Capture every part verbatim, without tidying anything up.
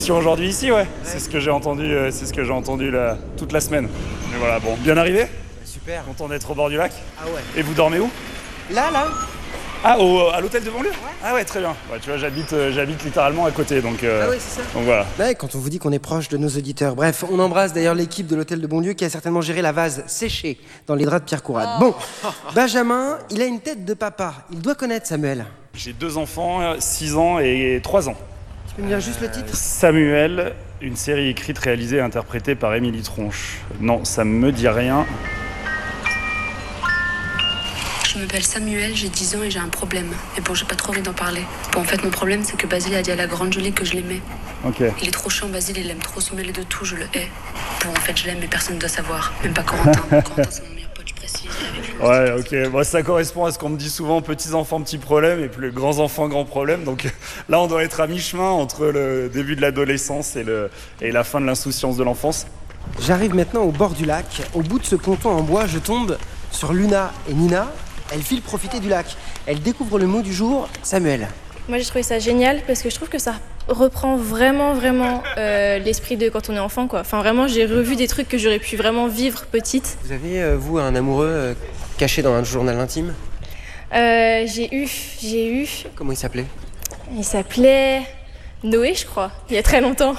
Aujourd'hui ici, ouais, c'est ce que j'ai entendu, euh, c'est ce que j'ai entendu là, toute la semaine. Mais voilà, bon, bien arrivé. Super. Content d'être au bord du lac. Ah ouais. Et vous dormez où? Là, là. Ah, au, à l'hôtel de banlieue? Ouais. Ah ouais, très bien. Ouais, tu vois, j'habite, euh, j'habite littéralement à côté, donc. Euh, ah oui, c'est ça. Donc voilà. Ouais, quand on vous dit qu'on est proche de nos auditeurs. Bref, on embrasse d'ailleurs l'équipe de l'hôtel de Bonlieu qui a certainement géré la vase séchée dans les draps de Pierre Courade. Bon, Benjamin, il a une tête de papa. Il doit connaître Samuel. J'ai deux enfants, six ans et trois ans. Tu peux me dire juste le titre? Samuel, une série écrite, réalisée et interprétée par Émilie Tronche. Non, ça me dit rien. Je m'appelle Samuel, j'ai dix ans et j'ai un problème. Et bon, j'ai pas trop envie d'en parler. Bon, en fait, mon problème, c'est que Basile a dit à la grande Jolie que je l'aimais. Ok. Il est trop chiant, Basile, il aime trop se mêler de tout, je le hais. Bon, en fait, je l'aime, mais personne ne doit savoir. Même pas Corentin. Corentin, c'est mon meilleur pote, je précise. Avec lui, Ouais, ok. Bon, ça correspond à ce qu'on me dit souvent, petits enfants, petits problèmes, et puis grands enfants, grands problèmes. Donc là, on doit être à mi-chemin entre le début de l'adolescence et, le, et la fin de l'insouciance de l'enfance. J'arrive maintenant au bord du lac. Au bout de ce ponton en bois, je tombe sur Luna et Nina. Elles filent profiter du lac. Elles découvrent le mot du jour, Samuel. Moi, j'ai trouvé ça génial parce que je trouve que ça reprend vraiment, vraiment euh, l'esprit de quand on est enfant, quoi. Enfin, vraiment, j'ai revu des trucs que j'aurais pu vraiment vivre petite. Vous avez, euh, vous, un amoureux euh, caché dans un journal intime? Euh, j'ai eu, j'ai eu... Comment il s'appelait? Il s'appelait Noé, je crois, il y a très longtemps.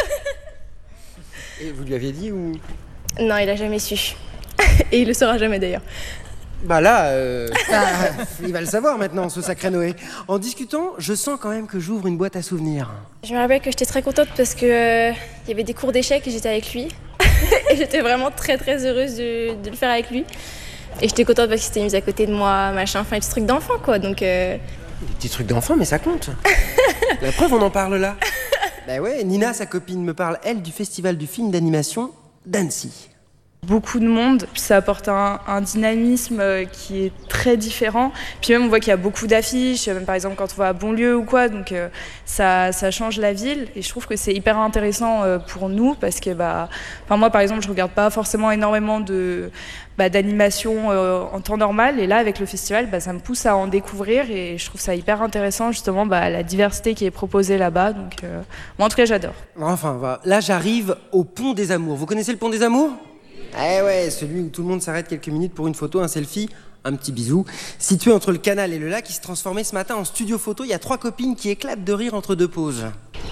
Et vous lui aviez dit ou? Non, il a jamais su. Et il le saura jamais d'ailleurs. Bah là, euh, ça, il va le savoir maintenant, ce sacré Noé. En discutant, je sens quand même que j'ouvre une boîte à souvenirs. Je me rappelle que j'étais très contente parce que euh, il y avait des cours d'échecs et j'étais avec lui. Et j'étais vraiment très très heureuse de, de le faire avec lui. Et j'étais contente parce qu'il s'était mis à côté de moi, machin, enfin, des petits trucs d'enfant, quoi. Donc, euh... Des petits trucs d'enfant, mais ça compte. La preuve, on en parle là. Bah ouais, Nina, sa copine, me parle, elle, du festival du film d'animation d'Annecy. Beaucoup de monde, puis ça apporte un, un dynamisme qui est très différent. Puis même on voit qu'il y a beaucoup d'affiches, même par exemple quand on va à Bonlieu ou quoi, donc euh, ça, ça change la ville. Et je trouve que c'est hyper intéressant euh, pour nous parce que bah, enfin moi par exemple je regarde pas forcément énormément de bah, d'animation euh, en temps normal, et là avec le festival bah, ça me pousse à en découvrir et je trouve ça hyper intéressant justement bah, la diversité qui est proposée là-bas. Donc euh, moi en tout cas j'adore. Enfin, bah, là j'arrive au Pont des Amours. Vous connaissez le Pont des Amours? Eh ouais, celui où tout le monde s'arrête quelques minutes pour une photo, un selfie, un petit bisou. Situé entre le canal et le lac, il se transformait ce matin en studio photo. Il y a trois copines qui éclatent de rire entre deux pauses.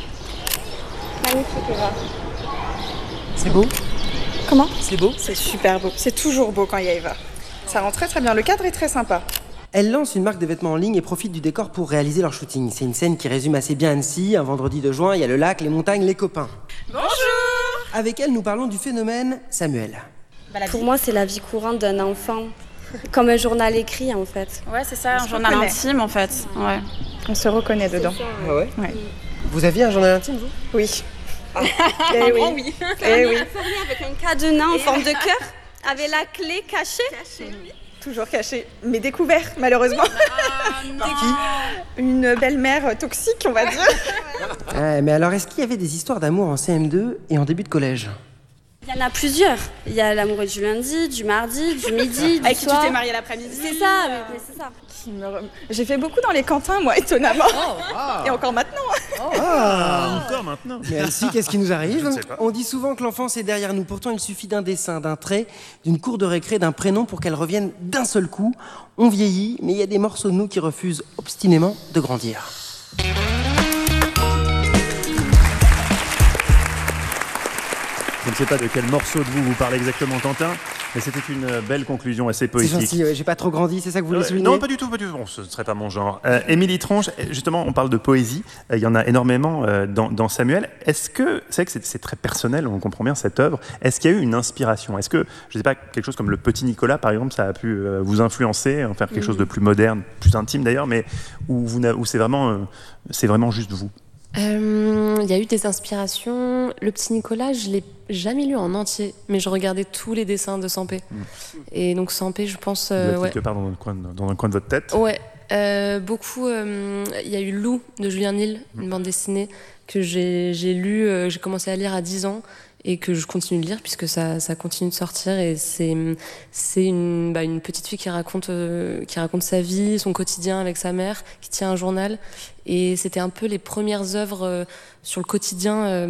Magnifique, Eva. C'est beau? Comment? C'est beau? C'est super beau. C'est toujours beau quand il y a Eva. Ça rend très très bien. Le cadre est très sympa. Elles lancent une marque de vêtements en ligne et profitent du décor pour réaliser leur shooting. C'est une scène qui résume assez bien Annecy. Un vendredi de juin, il y a le lac, les montagnes, les copains. Bonjour! Avec elle, nous parlons du phénomène Samuel. Pour moi, c'est la vie courante d'un enfant. Comme un journal écrit, en fait. Ouais, c'est ça, On un se journal reconnaît. intime, en fait. Ouais. On se reconnaît dedans. Ah ouais? Ouais. Vous aviez un journal intime, vous? Oui. Ah. Eh oui. oui. Eh oui. Avec un cadenas en forme de cœur, avec la clé cachée. Toujours caché, mais découvert, malheureusement. Par qui? Une belle-mère toxique, on va dire. Ouais, mais alors, est-ce qu'il y avait des histoires d'amour en C M deux et en début de collège? Il y en a plusieurs. Il y a l'amoureux du lundi, du mardi, du midi, du Avec qui tu soir. t'es mariée l'après-midi. C'est ça, mais, mais c'est ça. Qui me rem- J'ai fait beaucoup dans les cantins, moi, étonnamment. Et encore maintenant. Ah! Encore maintenant. Mais Elsie, qu'est-ce qui nous arrive? Je ne sais pas. On dit souvent que l'enfance est derrière nous. Pourtant, il suffit d'un dessin, d'un trait, d'une cour de récré, d'un prénom pour qu'elle revienne d'un seul coup. On vieillit, mais il y a des morceaux de nous qui refusent obstinément de grandir. Je ne sais pas de quel morceau de vous vous parlez exactement, Quentin, mais c'était une belle conclusion assez C'est poétique. gentil, ouais, j'ai pas trop grandi, c'est ça que vous voulez Euh, souligner? non, pas du tout, pas du tout. Bon, ce ne serait pas mon genre. Euh, Émilie Tronche, justement, on parle de poésie. Euh, Il y en a énormément euh, dans, dans Samuel. Est-ce que, c'est vrai que c'est, c'est très personnel, on comprend bien cette œuvre. Est-ce qu'il y a eu une inspiration? Est-ce que, je ne sais pas, quelque chose comme Le Petit Nicolas, par exemple, ça a pu euh, vous influencer, en faire quelque Mhm. chose de plus moderne, plus intime d'ailleurs, mais où, vous n'a- où c'est vraiment, euh, c'est vraiment juste vous? Euh, Il y a eu des inspirations. Le Petit Nicolas, je l'ai jamais lu en entier, mais je regardais tous les dessins de Sampé. Mm. Et donc Sampé, je pense, Il doit euh, être ouais. quelque part dans un coin, dans un coin de votre tête. Ouais, euh, beaucoup. euh, Il y a eu Lou de Julien Nil, une bande dessinée que j'ai j'ai lu, euh, j'ai commencé à lire à dix ans et que je continue de lire puisque ça, ça continue de sortir. Et c'est c'est une, bah, une petite fille qui raconte, euh, qui raconte sa vie, son quotidien avec sa mère, qui tient un journal. Et c'était un peu les premières œuvres euh, sur le quotidien. Euh,